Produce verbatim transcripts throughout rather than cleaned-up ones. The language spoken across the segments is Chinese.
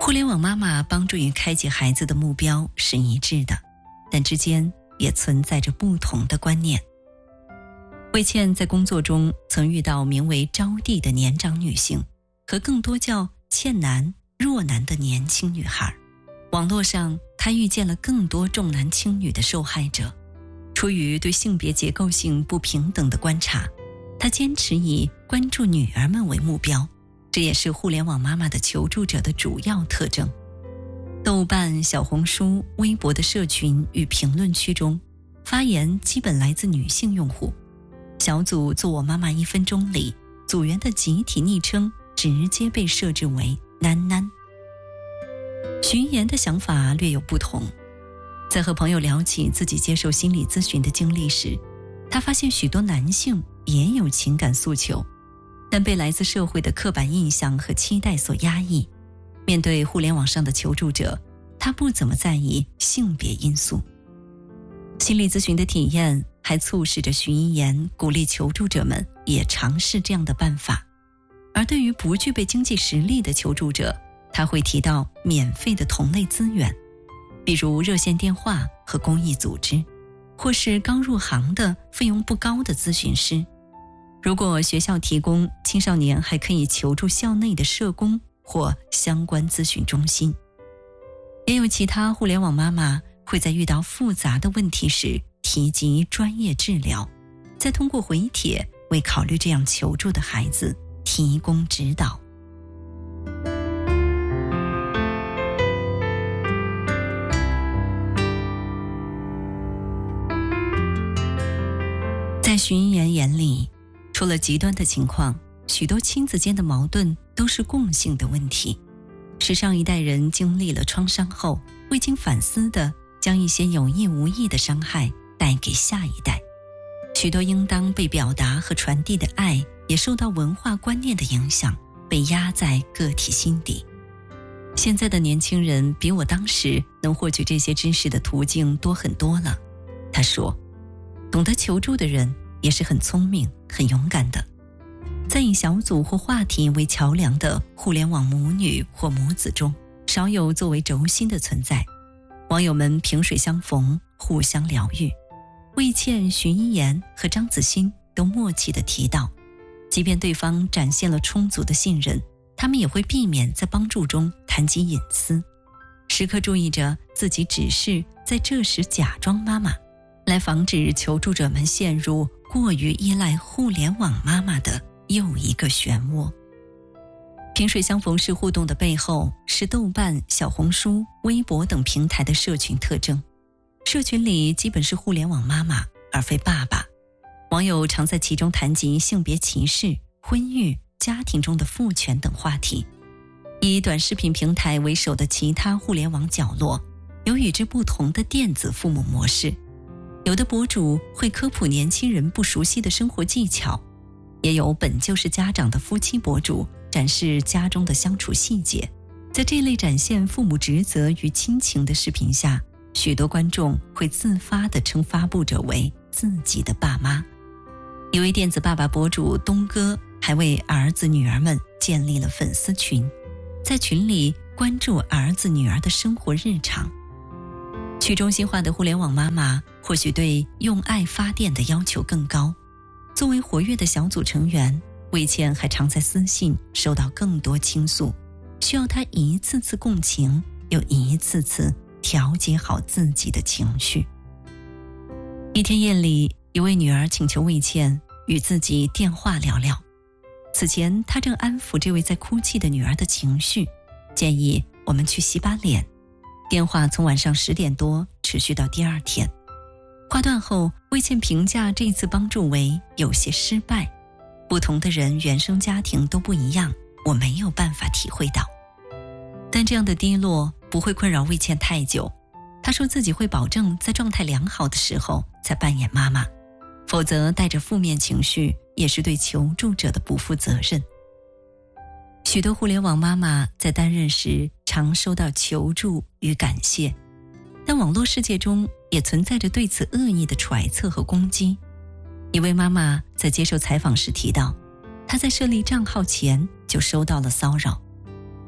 互联网妈妈帮助与开启孩子的目标是一致的，但之间也存在着不同的观念。魏倩在工作中曾遇到名为招娣的年长女性和更多叫倩男、若男的年轻女孩。网络上她遇见了更多重男轻女的受害者。出于对性别结构性不平等的观察，她坚持以关注女儿们为目标，这也是互联网妈妈的求助者的主要特征。豆瓣、小红书、微博的社群与评论区中，发言基本来自女性用户。小组做我妈妈一分钟里，组员的集体昵称直接被设置为囡囡。徐一言的想法略有不同，在和朋友聊起自己接受心理咨询的经历时，他发现许多男性也有情感诉求，但被来自社会的刻板印象和期待所压抑。面对互联网上的求助者，他不怎么在意性别因素。心理咨询的体验还促使着徐一言鼓励求助者们也尝试这样的办法。而对于不具备经济实力的求助者，他会提到免费的同类资源，比如热线电话和公益组织，或是刚入行的费用不高的咨询师。如果学校提供，青少年还可以求助校内的社工或相关咨询中心。也有其他互联网妈妈会在遇到复杂的问题时提及专业治疗，再通过回帖为考虑这样求助的孩子提供指导。在徐一言眼里，除了极端的情况，许多亲子间的矛盾都是共性的问题，是上一代人经历了创伤后，未经反思地将一些有意无意的伤害带给下一代。许多应当被表达和传递的爱，也受到文化观念的影响，被压在个体心底。现在的年轻人比我当时能获取这些知识的途径多很多了。他说，懂得求助的人也是很聪明、很勇敢的。在以小组或话题为桥梁的互联网母女或母子中，少有作为轴心的存在。网友们萍水相逢，互相疗愈。魏倩、徐一言和张子欣都默契地提到，即便对方展现了充足的信任，他们也会避免在帮助中谈及隐私，时刻注意着自己只是在这时假装妈妈，来防止求助者们陷入过于依赖互联网妈妈的又一个漩涡。萍水相逢式互动的背后，是豆瓣、小红书、微博等平台的社群特征。社群里基本是互联网妈妈，而非爸爸。网友常在其中谈及性别歧视、婚育、家庭中的父权等话题。以短视频平台为首的其他互联网角落，有与之不同的电子父母模式。有的博主会科普年轻人不熟悉的生活技巧，也有本就是家长的夫妻博主展示家中的相处细节。在这类展现父母职责与亲情的视频下，许多观众会自发地称发布者为自己的爸妈。一位电子爸爸博主东哥还为儿子女儿们建立了粉丝群，在群里关注儿子女儿的生活日常。去中心化的互联网妈妈或许对用爱发电的要求更高。作为活跃的小组成员，魏倩还常在私信收到更多倾诉，需要她一次次共情，又一次次调节好自己的情绪。一天夜里，一位女儿请求魏倩与自己电话聊聊。此前，她正安抚这位在哭泣的女儿的情绪，建议我们去洗把脸。电话从晚上十点多持续到第二天。话断后，魏倩评价这次帮助为有些失败。不同的人原生家庭都不一样，我没有办法体会到。但这样的低落不会困扰魏倩太久。她说自己会保证在状态良好的时候才扮演妈妈，否则带着负面情绪也是对求助者的不负责任。许多互联网妈妈在担任时常收到求助与感谢，但网络世界中也存在着对此恶意的揣测和攻击。一位妈妈在接受采访时提到，她在设立账号前就收到了骚扰。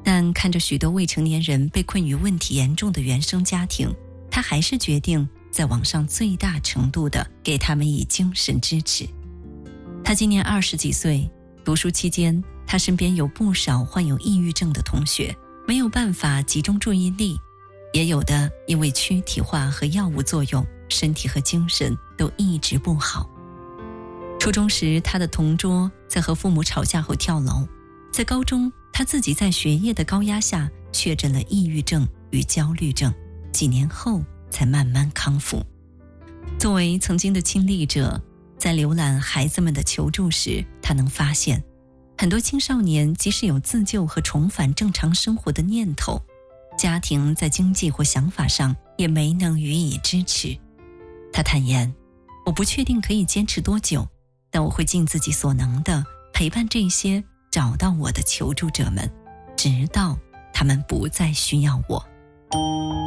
但看着许多未成年人被困于问题严重的原生家庭，他还是决定在网上最大程度地给他们以精神支持。他今年二十几岁，读书期间，他身边有不少患有抑郁症的同学，没有办法集中注意力，也有的因为躯体化和药物作用，身体和精神都一直不好。初中时，他的同桌在和父母吵架后跳楼。在高中，他自己在学业的高压下确诊了抑郁症与焦虑症，几年后才慢慢康复。作为曾经的亲历者，在浏览孩子们的求助时，他能发现很多青少年即使有自救和重返正常生活的念头，家庭在经济或想法上也没能予以支持。他坦言，我不确定可以坚持多久，但我会尽自己所能地陪伴这些找到我的求助者们，直到他们不再需要我。